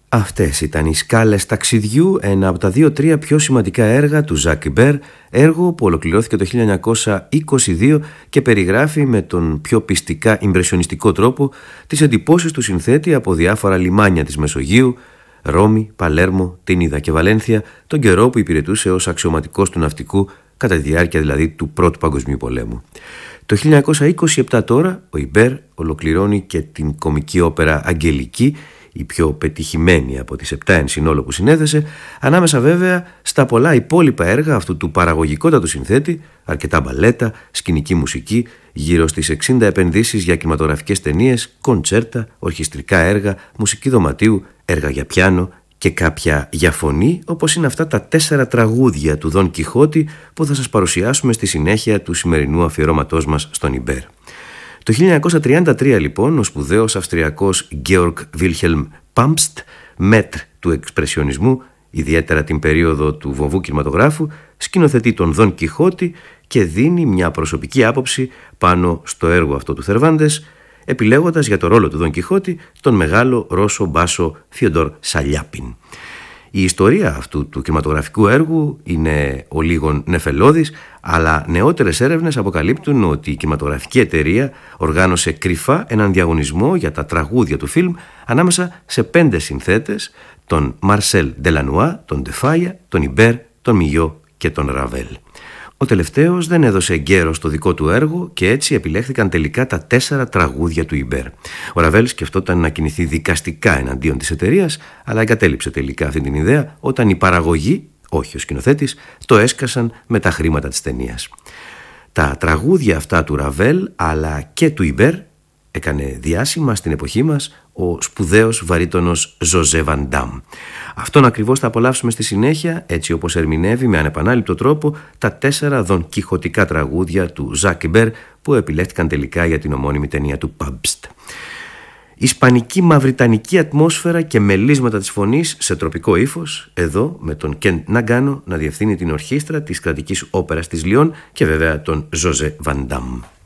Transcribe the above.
Αυτές ήταν οι Σκάλες ταξιδιού, ένα από τα 2-3 πιο σημαντικά έργα του Ζακ Ιμπέρ, έργο που ολοκληρώθηκε το 1922 και περιγράφει με τον πιο πιστικά ιμπρεσιονιστικό τρόπο τις εντυπώσεις του συνθέτη από διάφορα λιμάνια της Μεσογείου, Ρώμη, Παλέρμο, Τίνιδα και Βαλένθια, τον καιρό που υπηρετούσε ως αξιωματικός του ναυτικού, κατά τη διάρκεια δηλαδή του Πρώτου Παγκοσμίου Πολέμου. Το 1927 τώρα ο Ιμπέρ ολοκληρώνει και την κομική όπερα Αγγελική, η πιο πετυχημένη από τις 7 εν συνόλο που συνέθεσε, ανάμεσα βέβαια στα πολλά υπόλοιπα έργα αυτού του παραγωγικότατου συνθέτη, αρκετά μπαλέτα, σκηνική μουσική, γύρω στις 60 επενδύσεις για κινηματογραφικές ταινίες, κοντσέρτα, ορχιστρικά έργα, μουσική δωματίου, έργα για πιάνο και κάποια για φωνή, όπως είναι αυτά τα 4 τραγούδια του Δον Κιχώτη που θα σας παρουσιάσουμε στη συνέχεια του σημερινού αφιερώματός μας στον Ιμπέρ. Το 1933 λοιπόν ο σπουδαίος Αυστριακός Georg Wilhelm Pampst, μέτρ του εξπρεσιονισμού, ιδιαίτερα την περίοδο του βομβού κινηματογράφου, σκηνοθετεί τον Δον Κιχώτη και δίνει μια προσωπική άποψη πάνω στο έργο αυτό του Θερβάντες, επιλέγοντας για το ρόλο του Δον Κιχώτη τον μεγάλο Ρώσο μπάσο Φιοντόρ Σαλιάπιν. Η ιστορία αυτού του κινηματογραφικού έργου είναι ο λίγων νεφελώδης, αλλά νεότερες έρευνες αποκαλύπτουν ότι η κινηματογραφική εταιρεία οργάνωσε κρυφά έναν διαγωνισμό για τα τραγούδια του φιλμ ανάμεσα σε 5 συνθέτες, τον Μαρσέλ Ντελανουά, τον Ντεφάγια, τον Ιμπέρ, τον Μιγιό και τον Ραβέλ. Ο τελευταίος δεν έδωσε εγκαίρος στο δικό του έργο και έτσι επιλέχθηκαν τελικά τα 4 τραγούδια του Ιμπέρ. Ο Ραβέλ σκεφτόταν να κινηθεί δικαστικά εναντίον της εταιρείας, αλλά εγκατέλειψε τελικά αυτή την ιδέα όταν η παραγωγή, όχι ο σκηνοθέτης, το έσκασαν με τα χρήματα της ταινίας. Τα τραγούδια αυτά του Ραβέλ αλλά και του Ιμπέρ έκανε διάσημα στην εποχή μας ο σπουδαίος βαρύτονος Ζωζέ Βαν Ντάμ. Αυτόν ακριβώς θα απολαύσουμε στη συνέχεια, έτσι όπως ερμηνεύει με ανεπανάληπτο τρόπο τα 4 δονκιχωτικά τραγούδια του Ζακ Ιμπέρ που επιλέχθηκαν τελικά για την ομώνυμη ταινία του Pampst. Ισπανική μαυριτανική ατμόσφαιρα και μελίσματα της φωνής σε τροπικό ύφος, εδώ με τον Κεντ Ναγκάνο να διευθύνει την ορχήστρα της κρατικής όπερας της Λιόν και βέβαια τον Ζωζέ Βαν Ντάμ.